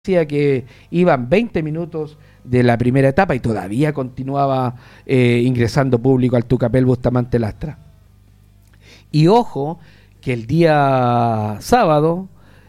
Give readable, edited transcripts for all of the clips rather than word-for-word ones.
decía que iban 20 minutos de la primera etapa y todavía continuaba ingresando público al Tucapel Bustamante Lastra. Y ojo que el día sábado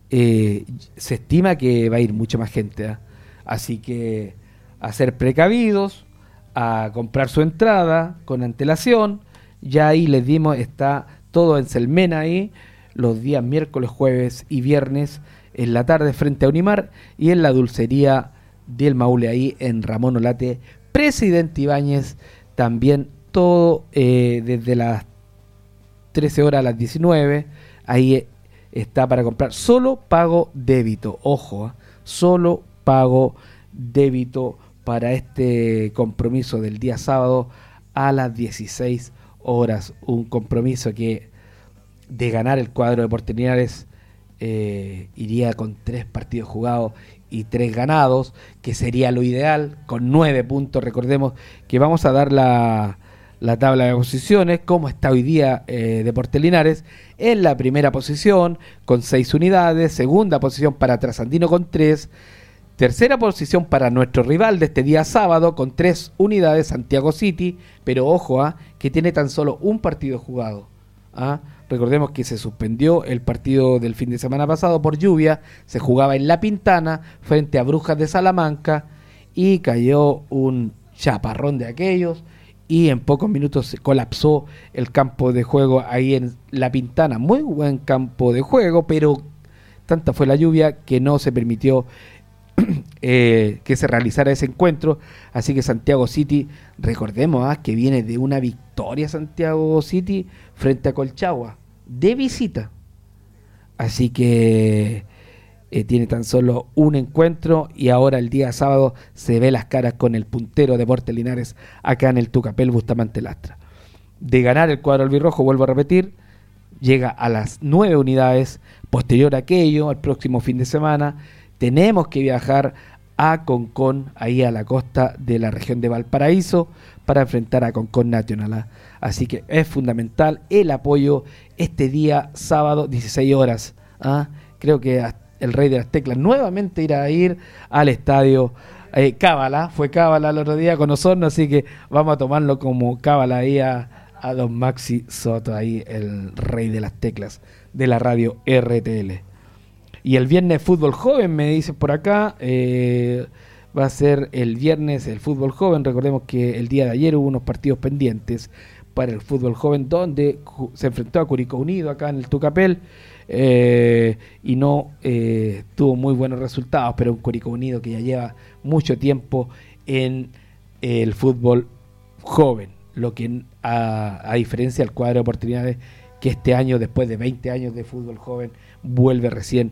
se estima que va a ir mucha más gente, ¿eh? Así que a ser precavidos, a comprar su entrada con antelación. Ya ahí les dimos, está todo en Selmena ahí, los días miércoles, jueves y viernes en la tarde frente a Unimar, y en la dulcería del Maule ahí en Ramón Olate, Presidente Ibáñez, también todo desde las 13 horas a las 19, ahí está para comprar, solo pago débito, ojo, solo pago débito para este compromiso del día sábado a las 16 horas, un compromiso que de ganar el cuadro de Deportes Linares iría con 3 partidos jugados y 3 ganados, que sería lo ideal, con 9 puntos. Recordemos que vamos a dar la tabla de posiciones, cómo está hoy día Deportes Linares, en la primera posición con 6 unidades, segunda posición para Trasandino con 3, tercera posición para nuestro rival de este día sábado con 3 unidades, Santiago City, pero ojo, que tiene tan solo un partido jugado. Recordemos que se suspendió el partido del fin de semana pasado por lluvia, se jugaba en La Pintana frente a Brujas de Salamanca y cayó un chaparrón de aquellos y en pocos minutos se colapsó el campo de juego ahí en La Pintana. Muy buen campo de juego, pero tanta fue la lluvia que no se permitió que se realizara ese encuentro. Así que Santiago City, recordemos que viene de una victoria Santiago City frente a Colchagua de visita, así que tiene tan solo un encuentro y ahora el día sábado se ve las caras con el puntero Deportes Linares acá en el Tucapel Bustamante Lastra. De ganar el cuadro albirrojo, vuelvo a repetir, llega a las 9 unidades. Posterior a aquello, el próximo fin de semana tenemos que viajar a Concón, ahí a la costa de la región de Valparaíso, para enfrentar a Concón Nacional. Así que es fundamental el apoyo este día sábado, 16 horas. Creo que el Rey de las Teclas nuevamente irá a ir al estadio Cábala. Fue Cábala el otro día con Osorno, así que vamos a tomarlo como Cábala ahí a don Maxi Soto, ahí el Rey de las Teclas de la radio RTL. Y el viernes fútbol joven, me dicen por acá, va a ser el viernes el fútbol joven. Recordemos que el día de ayer hubo unos partidos pendientes para el fútbol joven, donde se enfrentó a Curicó Unido acá en el Tucapel y no tuvo muy buenos resultados, pero un Curicó Unido que ya lleva mucho tiempo en el fútbol joven, lo que a diferencia del cuadro de oportunidades que este año, después de 20 años de fútbol joven, vuelve recién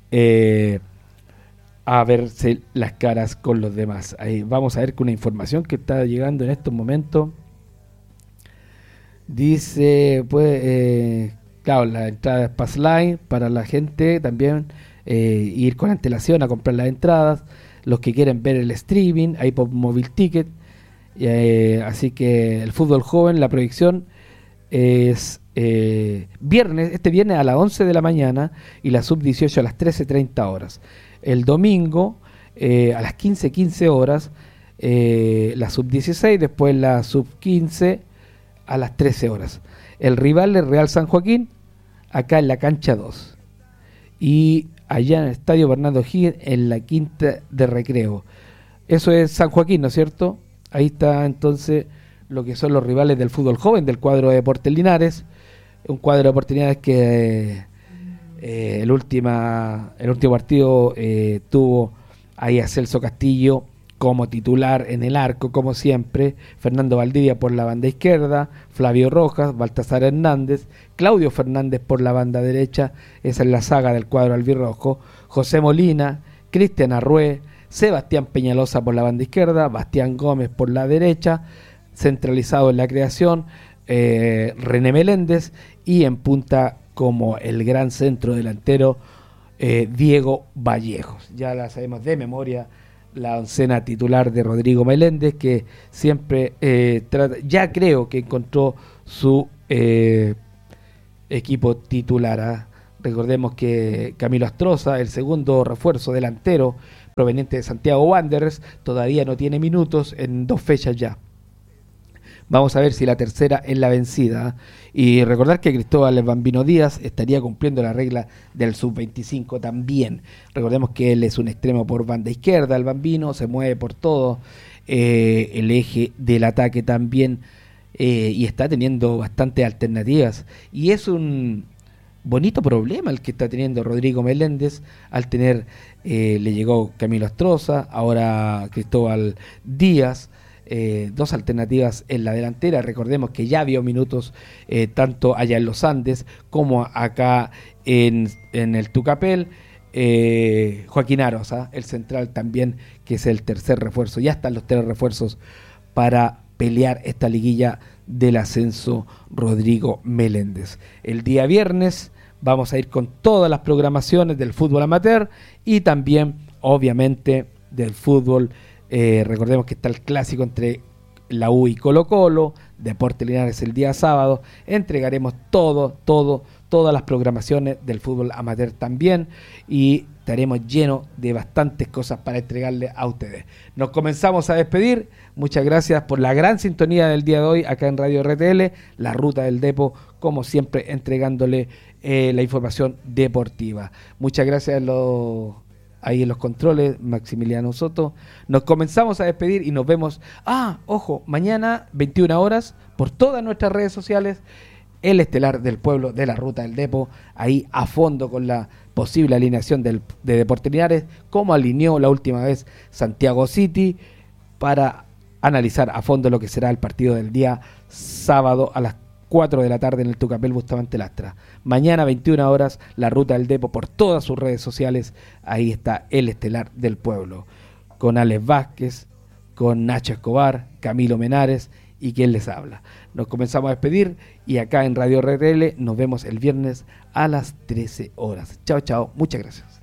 a verse las caras con los demás. Ahí vamos a ver que una información que está llegando en estos momentos dice, pues, claro, la entrada es Passline para la gente, también ir con antelación a comprar las entradas, los que quieren ver el streaming, ahí por Móvil Ticket, así que el fútbol joven, la proyección es este viernes a las 11 de la mañana y la sub-18 a las 13:30 horas. El domingo a las 15:15 horas la sub-16, después la sub-15 a las 13 horas. El rival es Real San Joaquín, acá en la cancha 2. Y allá en el estadio Bernardo Higgins, en la quinta de recreo. Eso es San Joaquín, ¿no es cierto? Ahí está entonces lo que son los rivales del fútbol joven del cuadro de Deportes Linares, un cuadro de oportunidades que el último partido tuvo ahí a Celso Castillo como titular en el arco, como siempre, Fernando Valdivia por la banda izquierda, Flavio Rojas, Baltasar Hernández, Claudio Fernández por la banda derecha, esa es la saga del cuadro albirrojo, José Molina, Cristian Arrué, Sebastián Peñalosa por la banda izquierda, Bastián Gómez por la derecha, centralizado en la creación, René Meléndez, y en punta como el gran centro delantero Diego Vallejos. Ya la sabemos de memoria, la oncena titular de Rodrigo Meléndez, que siempre ya creo que encontró su equipo titular. Recordemos que Camilo Astroza, el segundo refuerzo delantero proveniente de Santiago Wanderers, todavía no tiene minutos en 2 fechas ya. Vamos a ver si la tercera es la vencida. Y recordar que Cristóbal el Bambino Díaz estaría cumpliendo la regla del sub-25 también. Recordemos que él es un extremo por banda izquierda, el Bambino se mueve por todo el eje del ataque también, y está teniendo bastantes alternativas. Y es un bonito problema el que está teniendo Rodrigo Meléndez al tener, le llegó Camilo Astroza, ahora Cristóbal Díaz. 2 alternativas en la delantera. Recordemos que ya vio minutos tanto allá en los Andes como acá en el Tucapel. Joaquín Aros, el central también, que es el tercer refuerzo. Ya están los 3 refuerzos para pelear esta liguilla del ascenso. Rodrigo Meléndez. El día viernes vamos a ir con todas las programaciones del fútbol amateur y también obviamente del fútbol. Recordemos que está el clásico entre la U y Colo Colo, Deportes Linares el día sábado. Entregaremos todas las programaciones del fútbol amateur también, y estaremos llenos de bastantes cosas para entregarle a ustedes. Nos comenzamos a despedir. Muchas gracias por la gran sintonía del día de hoy acá en Radio RTL, la Ruta del Depo, como siempre entregándole la información deportiva. Muchas gracias ahí en los controles, Maximiliano Soto. Nos comenzamos a despedir y nos vemos, ojo, mañana 21 horas por todas nuestras redes sociales, el estelar del pueblo de la Ruta del Depo, ahí a fondo con la posible alineación de Deportes Linares, como alineó la última vez Santiago City, para analizar a fondo lo que será el partido del día sábado a las 4 de la tarde en el Tucapel Bustamante Lastra. Mañana 21 horas, la Ruta del Depo por todas sus redes sociales. Ahí está el estelar del pueblo, con Alex Vázquez, con Nacho Escobar, Camilo Menares y quien les habla. Nos comenzamos a despedir y acá en Radio RTL nos vemos el viernes a las 13 horas. Chao, chao, muchas gracias.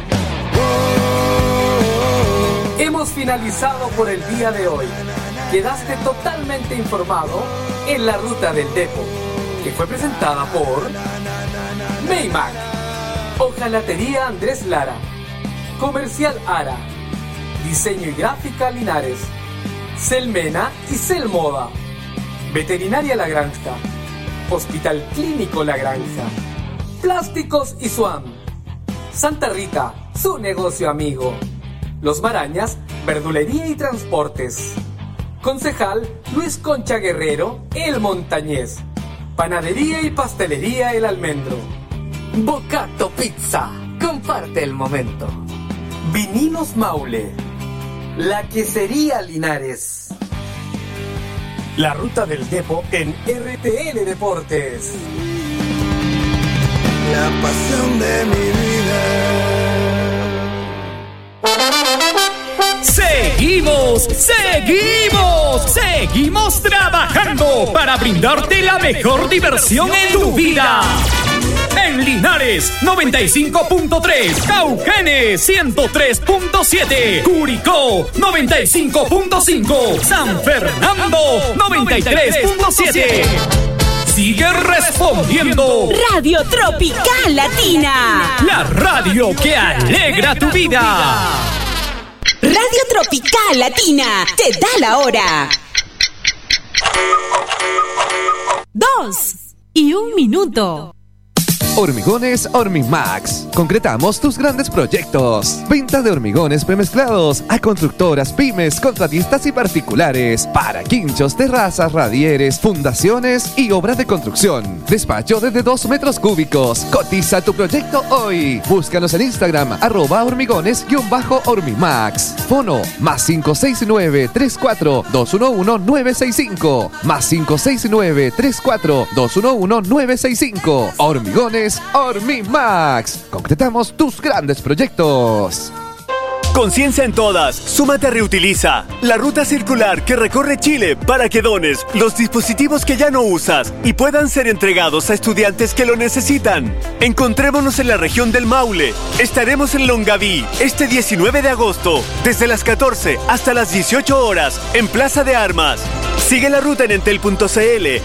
Hemos finalizado por el día de hoy. Quedaste totalmente informado en la Ruta del Depo, que fue presentada por Maymac, Hojalatería Andrés Lara, Comercial Ara, Diseño y Gráfica Linares, Selmena y Selmoda, Veterinaria La Granja, Hospital Clínico La Granja, Plásticos y Swan, Santa Rita, su negocio amigo, Los Marañas, Verdulería y Transportes, Concejal Luis Concha Guerrero, El Montañés, Panadería y Pastelería El Almendro, Bocato Pizza, comparte el momento, Vinilos Maule, La Quesería Linares, la Ruta del Depo en RTL Deportes. La pasión de mi vida. Seguimos trabajando para brindarte la mejor diversión en tu vida. En Linares 95.3, Cauquenes 103.7, Curicó 95.5, San Fernando 93.7. Sigue respondiendo. Radio Tropical Latina, la radio que alegra tu vida. Radio Tropical Latina te da la hora. 2:01. Hormigones Hormimax. Concretamos tus grandes proyectos. Venta de hormigones premezclados a constructoras, pymes, contratistas y particulares. Para quinchos, terrazas, radieres, fundaciones y obras de construcción. Despacho desde 2 metros cúbicos. Cotiza tu proyecto hoy. Búscanos en Instagram @hormigones_hormimax. Fono +569 34 211 965. +569 34 211 965. Hormigones Hormimax. Concretamos tus grandes proyectos. Conciencia en todas, súmate a Reutiliza, la ruta circular que recorre Chile para que dones los dispositivos que ya no usas y puedan ser entregados a estudiantes que lo necesitan. Encontrémonos en la región del Maule. Estaremos en Longaví este 19 de agosto, desde las 14 hasta las 18 horas, en Plaza de Armas. Sigue la ruta en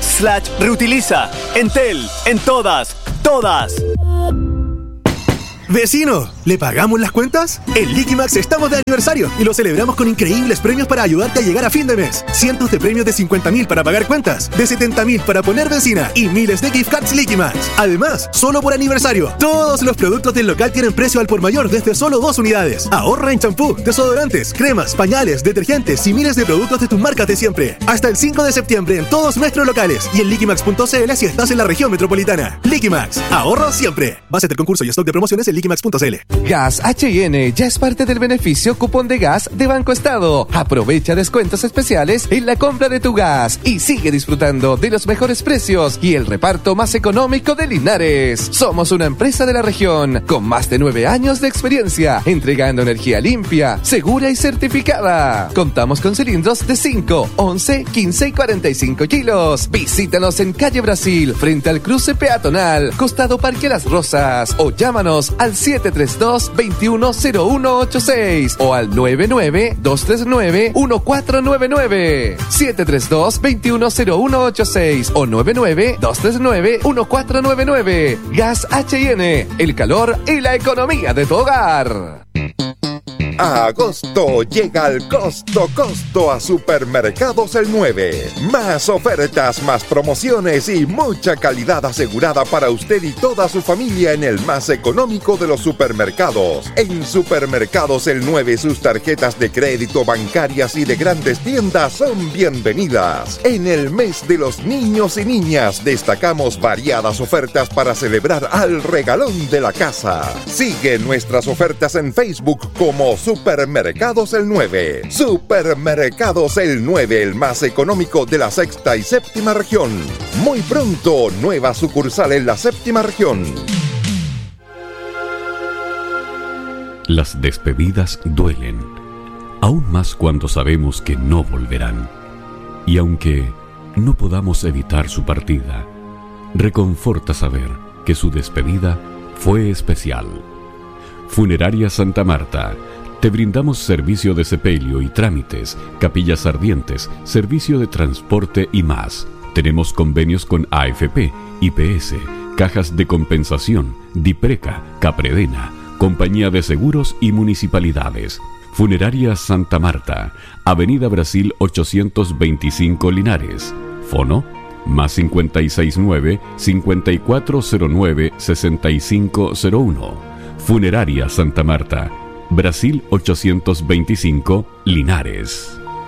entel.cl/reutiliza. Entel, en todas. Vecino, ¿le pagamos las cuentas? En Liquimax estamos de aniversario y lo celebramos con increíbles premios para ayudarte a llegar a fin de mes. Cientos de premios de 50.000 para pagar cuentas, de 70.000 para poner benzina y miles de gift cards Liquimax. Además, solo por aniversario, todos los productos del local tienen precio al por mayor desde solo 2 unidades. Ahorra en champú, desodorantes, cremas, pañales, detergentes y miles de productos de tus marcas de siempre. Hasta el 5 de septiembre en todos nuestros locales y en liquimax.cl si estás en la región metropolitana. Liquimax, ahorro siempre. Base del concurso y stock de promociones en liquimax.cl. Gas H&N ya es parte del beneficio cupón de gas de Banco Estado. Aprovecha descuentos especiales en la compra de tu gas y sigue disfrutando de los mejores precios y el reparto más económico de Linares. Somos una empresa de la región con más de 9 años de experiencia entregando energía limpia, segura y certificada. Contamos con cilindros de 5, 11, 15 y 45 kilos. Visítanos en Calle Brasil, frente al cruce peatonal, costado Parque Las Rosas, o llámanos al 732-210186 o al 99-239-1499. 732-210186 o 99-239-1499. Gas H&N, el calor y la economía de tu hogar. A agosto llega el costo a Supermercados El 9. Más ofertas, más promociones y mucha calidad asegurada para usted y toda su familia en el más económico de los supermercados. En Supermercados El 9 sus tarjetas de crédito, bancarias y de grandes tiendas son bienvenidas. En el mes de los niños y niñas destacamos variadas ofertas para celebrar al regalón de la casa. Sigue nuestras ofertas en Facebook como Supermercados El 9. Supermercados El 9, el más económico de la sexta y séptima región. Muy pronto, nueva sucursal en la séptima región. Las despedidas duelen, aún más cuando sabemos que no volverán. Y aunque no podamos evitar su partida, reconforta saber que su despedida fue especial. Funeraria Santa Marta. Te brindamos servicio de sepelio y trámites, capillas ardientes, servicio de transporte y más. Tenemos convenios con AFP, IPS, Cajas de Compensación, Dipreca, Capredena, Compañía de Seguros y Municipalidades. Funeraria Santa Marta, Avenida Brasil 825 Linares. Fono más 569-5409-6501. Funeraria Santa Marta, Brasil 825, Linares.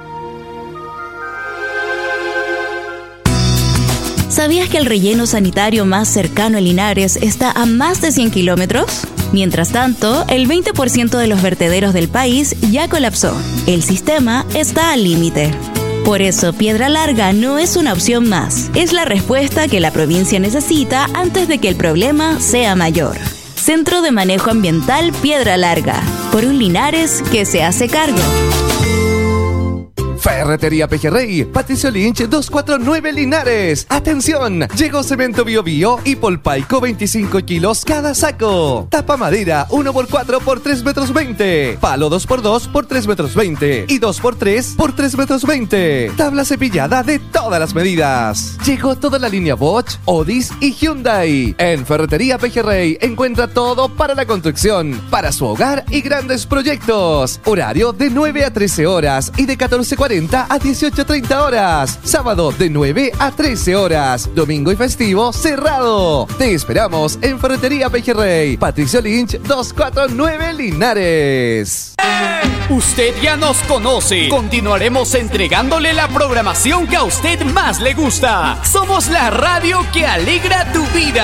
¿Sabías que el relleno sanitario más cercano a Linares está a más de 100 kilómetros? Mientras tanto, el 20% de los vertederos del país ya colapsó. El sistema está al límite. Por eso, Piedra Larga no es una opción más. Es la respuesta que la provincia necesita antes de que el problema sea mayor. Centro de Manejo Ambiental Piedra Larga, por un Linares que se hace cargo. Ferretería Pejerrey, Patricio Lynch 249 Linares. ¡Atención! Llegó cemento Bio Bio y polpaico 25 kilos cada saco. Tapa madera 1x4 por 3 metros 20. Palo 2x2 por 3 metros 20. Y 2x3 por 3 metros 20. Tabla cepillada de todas las medidas. Llegó toda la línea Bosch, Odyssey y Hyundai. En Ferretería Pejerrey encuentra todo para la construcción, para su hogar y grandes proyectos. Horario de 9 a 13 horas y de 14:40 a 18:30 horas. Sábado de 9 a 13 horas. Domingo y festivo cerrado. Te esperamos en Ferretería Pejerrey. Patricio Lynch 249 Linares. Usted ya nos conoce. Continuaremos entregándole la programación que a usted más le gusta. Somos la radio que alegra tu vida.